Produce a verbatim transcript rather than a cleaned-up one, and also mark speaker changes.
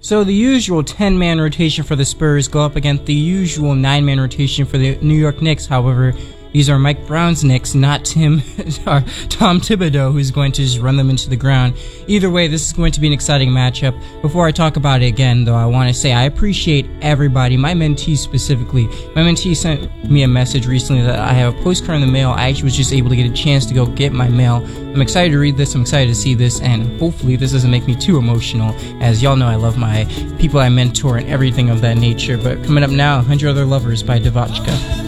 Speaker 1: So the usual ten-man rotation for the Spurs go up against the usual nine-man rotation for the New York Knicks. However, these are Mike Brown's Knicks, not Tim or Tom Thibodeau, who's going to just run them into the ground. Either way, this is going to be an exciting matchup. Before I talk about it again, though, I want to say I appreciate everybody, my mentees specifically. My mentee sent me a message recently that I have a postcard in the mail. I actually was just able to get a chance to go get my mail. I'm excited to read this. I'm excited to see this, and hopefully this doesn't make me too emotional. As y'all know, I love my people I mentor and everything of that nature. But coming up now, one hundred Other Lovers by Devotchka.